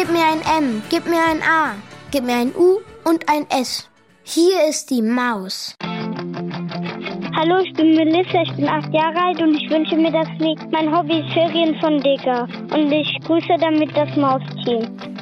Gib mir ein M, gib mir ein A, gib mir ein U und ein S. Hier ist die Maus. Hallo, ich bin Melissa, ich bin 8 Jahre alt und ich wünsche mir das Lied Mein Hobby ist Ferien von Digger. Und ich grüße damit das Mausteam.